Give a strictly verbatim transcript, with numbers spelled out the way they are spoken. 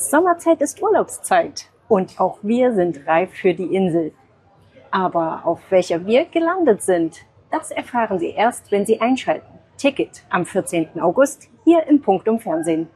Sommerzeit ist Urlaubszeit und auch wir sind reif für die Insel. Aber auf welcher wir gelandet sind, das erfahren Sie erst, wenn Sie einschalten. Ticket am vierzehnten August hier im Punktum Fernsehen.